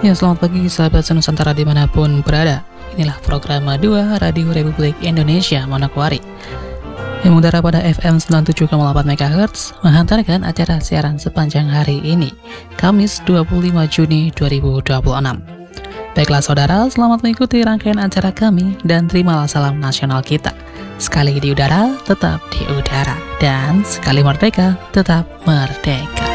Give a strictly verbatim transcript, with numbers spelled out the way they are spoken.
Ya, selamat pagi sahabat Nusantara dimanapun berada. Inilah program dua Radio Republik Indonesia Manokwari yang mengudara pada F M sembilan puluh tujuh koma delapan MHz, menghantarkan acara siaran sepanjang hari ini, Kamis dua puluh lima Juni dua ribu dua puluh enam. Baiklah saudara, selamat mengikuti rangkaian acara kami dan terimalah salam nasional kita. Sekali di udara, tetap di udara, dan sekali merdeka, tetap merdeka.